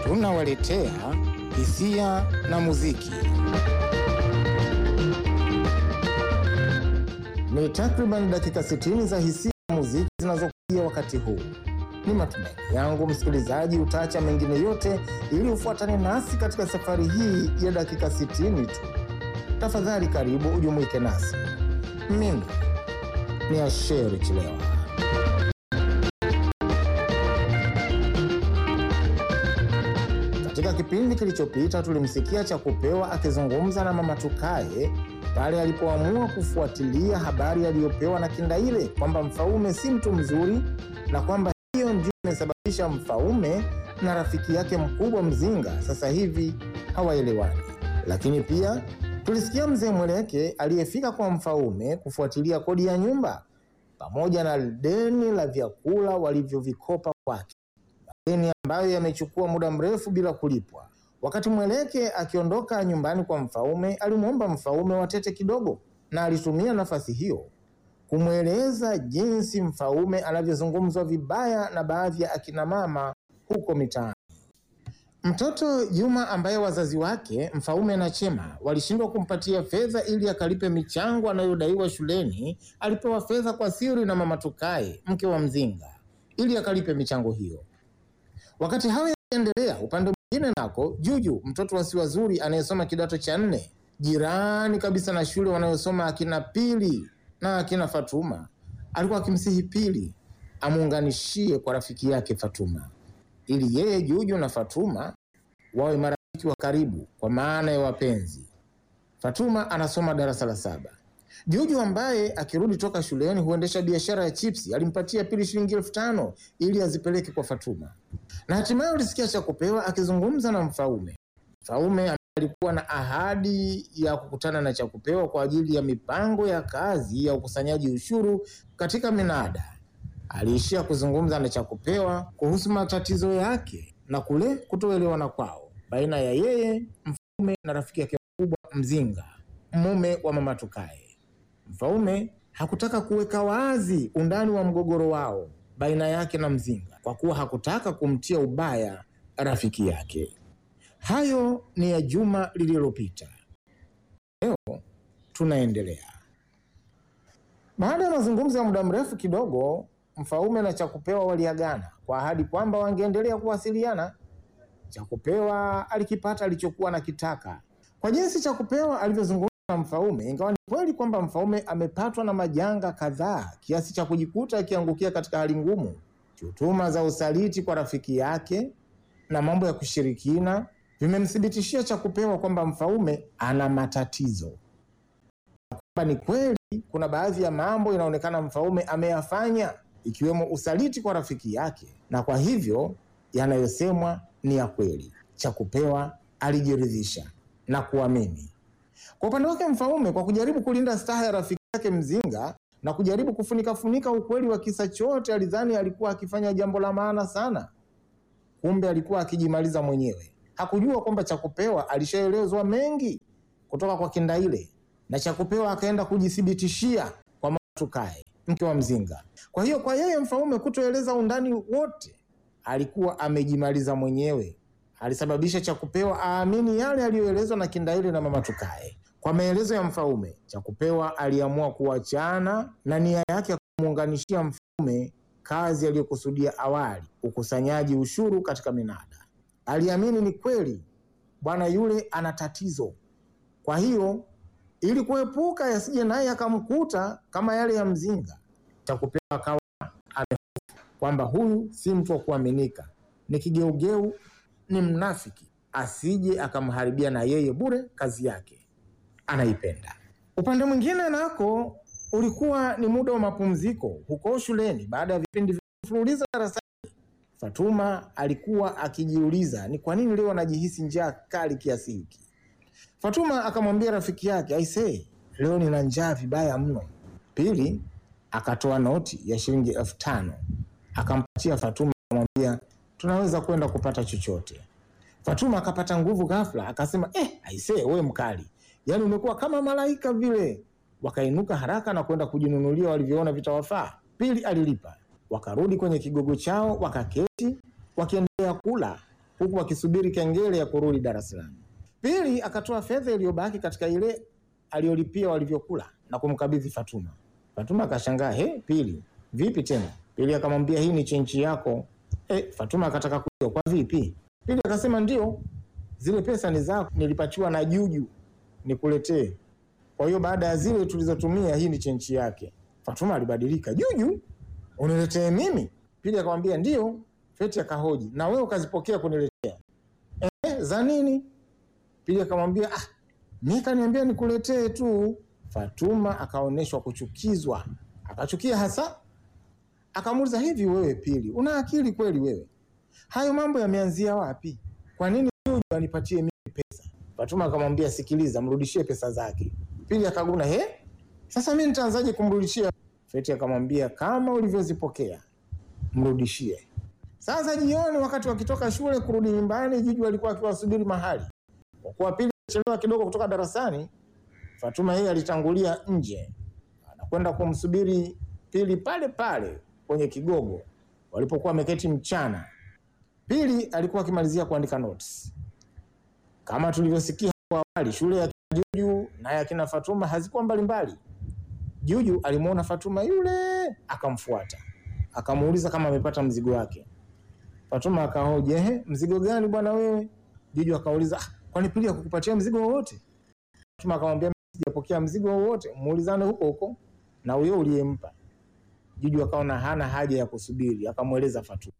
tunawaletea hisia na muziki. Ni takriban dakika 60 za hisia na muziki zinazokujia wakati huu. Ni matumaini yangu msikilizaji utaacha mengine yote ili ufuatane nasi katika safari hii ya dakika 60 tu. Tafadhali karibu ujumuike nasi. Mimi ni Asheri Chilewa. Katika kipindi kilichopita tulimsikia Chakupewa akizungumza na Mama Tukaye pale alipoamua kufuatilia habari aliyopewa na Kindaile kwamba Mfaume si mtu mzuri na kwamba hiyo ndio imesababisha Mfaume na rafiki yake mkubwa Mzinga sasa hivi hawaelewani. Lakini pia tulisikia Mzee Mweleke aliyefika kwa Mfaume kufuatilia kodi ya nyumba pamoja na deni la vyakula walivyovikopa kwake, deni ambayo yamechukua muda mrefu bila kulipwa. Wakati Mweleke akiondoka nyumbani kwa Mfaume, alimwomba Mfaume watete kidogo, na alitumia nafasi hiyo kumweleza jinsi Mfaume anavyozungumzwa vibaya na baadhi ya akina mama huko mitaani. Mtoto Juma ambaye wazazi wake Mfaume na Chema walishindwa kumpatia fedha ili akalipe michango anayodaiwa shuleni, alipewa fedha kwa siri na Mama Tukaye, mke wa Mzinga, ili akalipe michango hiyo. Wakati hayo yaendelea, upande mwingine nako Juju, mtoto wa Siwazuri anayesoma kidato cha 4, jirani kabisa na shule wanayosoma akina Pili na akina Fatuma, alikuwa akimsihi Pili amuunganishie kwa rafiki yake Fatuma ili yeye Juju na Fatuma wawe marafiki wa karibu kwa maana ya wapenzi. Fatuma anasoma darasa la 7. Juju ambaye akirudi toka shuleni huendesha biashara ya chipsi alimpatia Pili shilingi 5,000 ili azipeleke kwa Fatuma. Na hatimaye ulisikia Chakupewa akizungumza na Mfaume. Mfaume alikuwa na ahadi ya kukutana na Chakupewa kwa ajili ya mipango ya kazi ya ukusanyaji ushuru katika minada. Aliishia kuzungumza na Chakupewa kuhusu matatizo yake na kule kutoelewana kwao baina ya yeye Mfaume na rafiki yake mkubwa Mzinga, mume wa Mama Tukaye. Mfaume hakutaka kuweka wazi undani wa mgogoro wao baina yake na Mzinga kwa kuwa hakutaka kumtia ubaya rafiki yake. Hayo ni ya juma lililopita. Leo tunaendelea. Baada ya mazungumzo ya muda mrefu kidogo, Mfaume na Chakupewa waliagana kwa ahadi kwamba wangeendelea kuwasiliana. Chakupewa alikipata alichokuwa nakitaka. Kwa jinsi Chakupewa alivyozungumza na Mfaume, ingawa ni kweli kwamba Mfaume amepatwa na majanga kadhaa kiasi cha kujikuta akiangukia katika hali ngumu, shutuma za usaliti kwa rafiki yake na mambo ya kushirikina vimemthibitishia Chakupewa kwamba Mfaume ana matatizo. Kwamba ni kweli kuna baadhi ya mambo inaonekana Mfaume ameyafanya, ikiwemo usaliti kwa rafiki yake, na kwa hivyo yanayosemwa ni ya kweli. Chakupewa alijiridhisha na kuamini. Kwa upande wake Mfaume, kwa kujaribu kulinda staha ya rafiki yake Mzinga na kujaribu kufunika ukweli wa kisa chote, alidhani alikuwa akifanya jambo la maana sana. Kumbe alikuwa akijimaliza mwenyewe. Hakujua kwamba Chakupewa alishaelezwa mengi kutoka kwa Kindaile, na Chakupewa akaenda kujithibitishia kwa Mama Tukaye, mke wa Mzinga. Kwa hiyo kwa yeye Mfaume kutoeleza undani wote, alikuwa amejimaliza mwenyewe. Alisababisha Chakupewa aamini yale aliyoelezwa na Kindaile na Mama Tukaye. Kwa maelezo ya Mfaume, Chakupewa aliamua kuachana na nia yake ya kumuunganishia Mfaume kazi aliyokusudia awali, ukusanyaji ushuru katika minada. Aliamini ni kweli bwana yule ana tatizo. Kwa hiyo ili kuepuka yasije naye akamkuta kama yale ya Mzinga, Chakupewa akawa amehofu kwamba huyu si mtu wa kuaminika, ni kigeugeu, ni mnafiki, asije akamharibia na yeye bure kazi yake anaipenda. Upande mwingine nako ulikuwa ni muda wa mapumziko huko shuleni. Baada ya vipindi mfululizo darasani, Fatuma alikuwa akijiuliza ni kwa nini leo anajihisi njaa kali kiasi hiki. Fatuma akamwambia rafiki yake, "Aisee, leo nina njaa vibaya mno." Pili akatoa noti ya shilingi 5,000 akampatia Fatuma, akamwambia, "Tunaweza kwenda kupata chochote." Fatuma akapata nguvu ghafla, akasema, "Aisee, wewe mkali. Yaani umekuwa kama malaika vile." Wakainuka haraka na kwenda kujinunulia walivyoona vitawafaa. Pili alilipa. Wakarudi kwenye kigogo chao, wakaketi, wakiendelea kula. huku akisubiri kengele ya kurudi Dar es Salaam. Pili akatoa fedha iliyobaki katika ile aliyolipia walivyokula na kumkabidhi Fatuma. Fatuma akashangaa, Pili, vipi tena? Pili akamwambia hii ni chenchi yako. Fatuma akataka kujua kwa vipi? Pili akasema ndio, zile pesa ni zako, nilipatiwa na Juju nikuletee. Kwa hiyo baada ya zile tulizotumia hii ni chenchi yake. Fatuma alibadilika, Juju uniletee mimi? Pili akamwambia ndio. Feti akahoji, na wewe ukazipokea kuniletea? Za nini? Pili akamwambia mimi kaniambia nikuletee tu. Fatuma akaoneshwa kuchukizwa, akachukia hasa. Akamuuliza, hivi wewe Pili, una akili kweli wewe? Hayo mambo yameanzia wapi? Kwa nini Juju anipatie mimi pesa? Fatuma akamwambia, sikiliza, mrudishie pesa zake. Pili akaguna, sasa mimi nitaanzaje kumrudishia? Feti akamwambia, kama ulivyozipokea mrudishie. Sasa jioni wakati wakitoka shule kurudi nyumbani, Juju alikuwa akiwasubiri mahali. Kwa kuwa Pili alichelewa kidogo kutoka darasani, Fatuma yeye alitangulia nje. Anakwenda kumsubiri Pili pale pale kwenye kigogo walipokuwa wameketi mchana. Pili alikuwa akimalizia kuandika notes. Kama tulivyosikia hapo awali, shule ya Juju na ya kina Fatuma hazikuwa mbalimbali. Juju alimuona Fatuma yule akamfuata. Akamuuliza kama amepata mzigo wake. Fatuma akahoji, mzigo gani bwana wewe? Juju akauliza, kwani Pili hakukupatia mzigo wowote? Fatuma akamwambia, sijapokea mzigo wowote, muulizane huko huko na huyo uliyempa. Juju akaona hana haja ya kusubiri, akamueleza Fatuma.